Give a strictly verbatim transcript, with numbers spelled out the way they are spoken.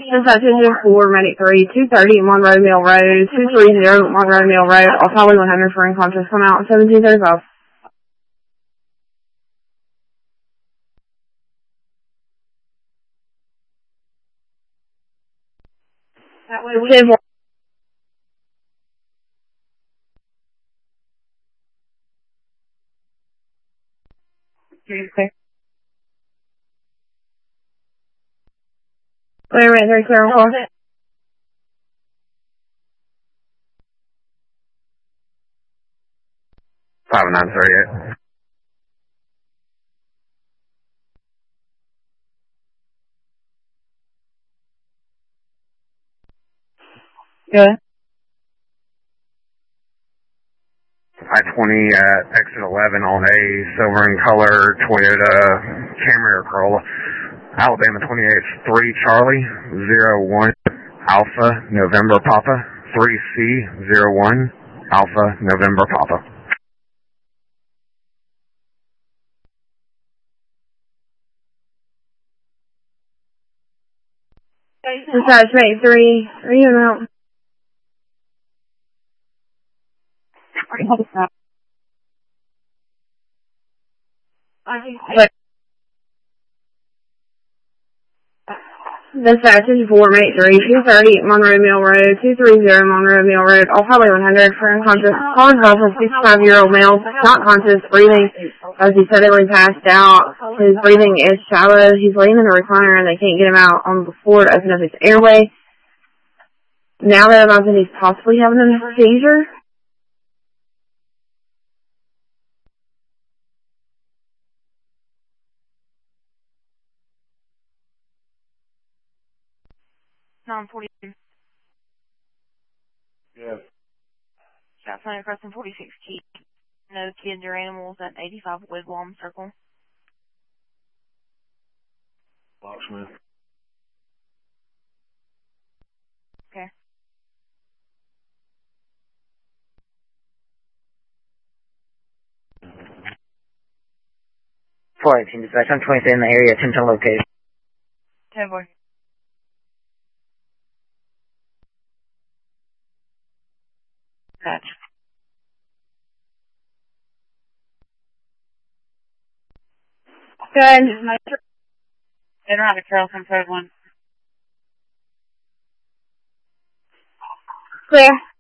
Dispatch engine four, medic three, two thirty Monroe Mill Road, two three zero Monroe Mill Road, off Highway one hundred for unconscious. Come out seventeen thirty-five. That way we have clear. Clear, right, very clear on call. five nine thirty-eight. Good. I twenty at exit eleven on a silver in color Toyota Camry or Corolla. Alabama twenty-eight, three Charlie, zero one Alpha, November Papa, three C, zero one Alpha, November Papa. Dispatch medic three, are you out? But Dispatch engine four, medic three, two thirty Monroe Mill Road, two three zero Monroe Mill Road, off Highway one hundred for unconscious. Calling call from sixty-five-year-old male, not conscious, breathing, as he suddenly passed out. His breathing is shallow. He's laying in the recliner and they can't get him out on the floor to open up his airway. Now they imagine he's possibly having a seizure. nine forty-two. Yes. Shots fired across in forty-six Key. No kids or animals at eighty-five Wigwam Circle. Locksmith. Okay. four eighteen dispatch, I'm twenty-three in the area, attempt to locate. ten four. Patch. Good. Been around the Carrollton third one. Clear.